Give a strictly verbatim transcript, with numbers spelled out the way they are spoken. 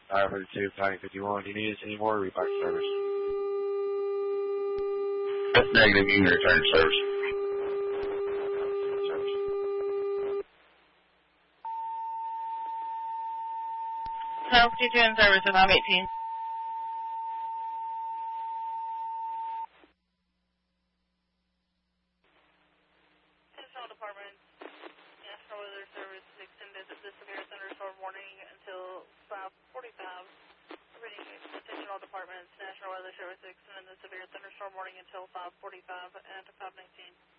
five thirty-two, County fifty-one. Do you need us anymore? Rebox service. That's negative. You can return to service. Tower fifty-two in service at five eighteen. National Department, National Weather Service extended the severe thunderstorm warning until five forty-five. Reading Attention all departments, National Weather Service extended the severe thunderstorm warning until five forty-five and five nineteen.